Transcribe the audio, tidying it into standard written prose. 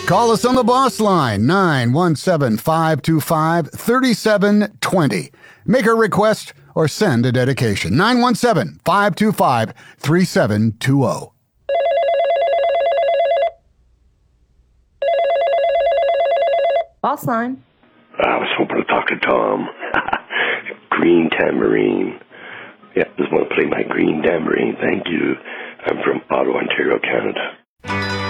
Call us on the boss line, 917-525-3720. Make a request or send a dedication, 917-525-3720. Boss line. I was hoping to talk to Tom. Green Tambourine. Yeah, just want to play my Green Tambourine. Thank you. I'm from Ottawa, Ontario, Canada.